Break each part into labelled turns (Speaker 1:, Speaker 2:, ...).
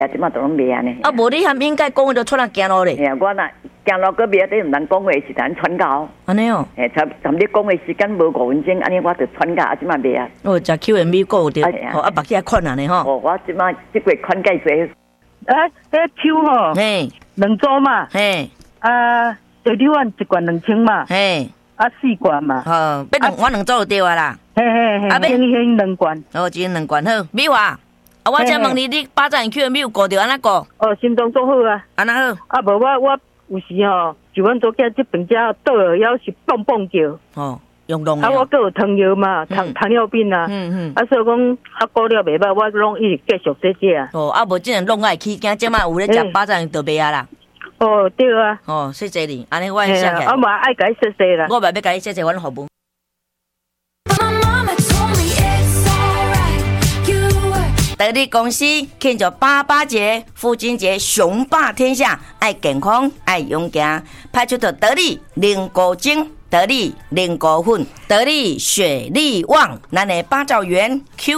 Speaker 1: 即马都拢卖安尼。
Speaker 2: 啊，无你还应该讲话就出来行路咧。
Speaker 1: 哎呀，我若行路个卖，你毋通讲话是咱传教。
Speaker 2: 安尼哦。
Speaker 1: 参你讲话时间无5分钟，安尼我就传教，即马卖啊。
Speaker 2: 哦，食 QMB 购着，哦，啊，目起来款安尼吼。
Speaker 1: 哦，我即马即个款介济。
Speaker 3: 迄抽吼，
Speaker 2: 嘿
Speaker 3: 2组嘛，
Speaker 2: 嘿，
Speaker 3: 水利碗1罐2000嘛，
Speaker 2: 嘿，
Speaker 3: 4罐嘛，
Speaker 2: 好，我2组就对啊啦。
Speaker 3: 嘿嘿嘿，迄2罐，
Speaker 2: 哦，一人2罐好。美华，啊，我才问你巴掌 QMB 有顾着安怎顾？
Speaker 3: 哦，心脏做好啊，
Speaker 2: 安那好？
Speaker 3: 啊，无我有时吼，就阮做囝这边遮倒了，要是蹦蹦叫。
Speaker 2: 哦，用弄
Speaker 3: 啊，我还有糖药嘛，糖尿病啊，啊，所以讲啊，顾了袂歹，我拢一直继续食啊。
Speaker 2: 哦，啊，无即样弄爱起惊，即摆有咧食巴掌就袂啊啦。
Speaker 3: 哦，对啊。
Speaker 2: 哦，谢谢你，安尼我会写起来。
Speaker 3: 我嘛爱甲伊谢谢啦。
Speaker 2: 我嘛要甲伊谢谢阮服务。得力公司庆祝88节、父亲节，雄霸天下，爱健康，爱勇敢，派出的得力灵果精、得力灵果粉、得力雪力旺，咱的八兆元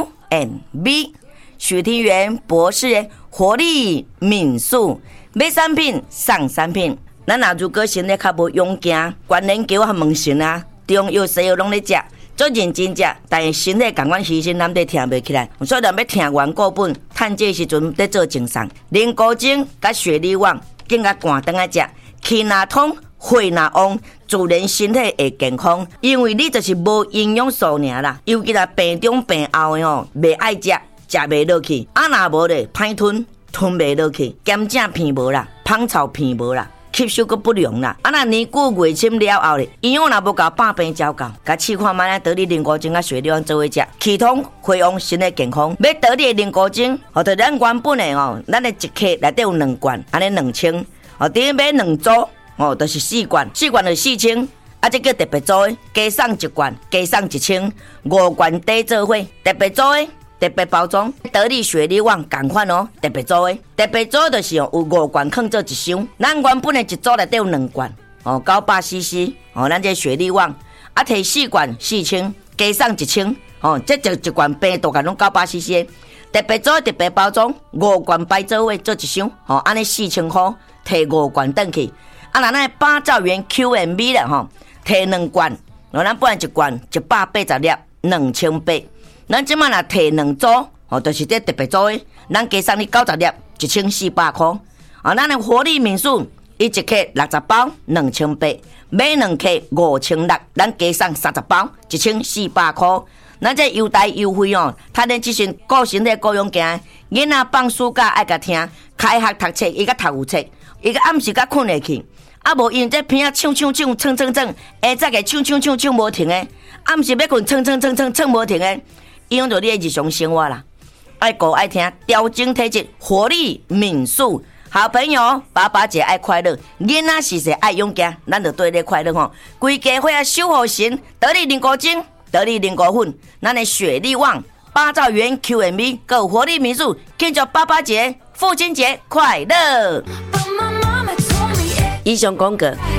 Speaker 2: QMB， 许庭元博士活力敏素，买产品送产品。咱若如果身体较无勇敢，关连叫和问神啊，中药西药拢咧食。做认真食，但是身体感官牺牲，咱得听袂起来。所以咱要听完各本，趁这时阵在做正常。灵果精甲雪力旺，更加寒顿来食，气若通，血若旺，自然身体会健康。因为你就是无营养素尔啦，尤其là病中病后的吼，袂爱食，食袂落去。啊若无咧，歹吞，吞袂落去，咸正片无啦，芳草片无啦。吸收阁不良啦，啊那年久月深了后咧，营养若无够，百病照到，甲试看卖咧得力灵果精啊雪力旺做伙食，气通血旺，身体健康。要得力灵果精，哦，就咱原本的哦，咱的一克内底有2罐，安尼2000，哦，第一买2组，哦，就是4罐，4罐就4000，啊，这叫特别组的，加送1罐，加送1000，5罐底做伙，特别组的。特别包装，得力雪力旺同款哦，特别组的，特别组就是有5罐放做一箱，咱原本的一组内底有2罐哦，900cc 哦，咱这雪力旺啊，摕4罐4000，加送1000哦，这就1罐平大概拢900cc，特别组特别包装，5罐摆做伙做一箱哦，安尼4000块，摕5罐转去，啊，那咱8兆元 QMB 啦吼，摕2罐，哦，咱本来1罐180粒，2800。咱即摆若摕2组，哦，就是这特别组的，咱加送你90粒，1400块。啊，咱的活力敏素，伊1克60包，2800，买2克5600，咱加送30包，1400块。咱这优待优惠哦，他连即阵顾身体顾勇健，囡仔放暑假爱甲听，开学读册伊甲读有册，伊甲暗时甲困下去。啊，无因这片啊唱，下早个唱无停的，暗时要困唱无停的。影响到你的日常生活啦，爱顾爱听，调整体质，活力敏素。好朋友，爸爸节爱快乐，囡仔是爱勇敢，咱就对你快乐吼。规家伙啊守护神，得力灵果精，得力灵果粉，咱的雪力旺，8兆元 QMB， 够活力敏素，庆祝爸爸节、父亲节快乐。以上广告。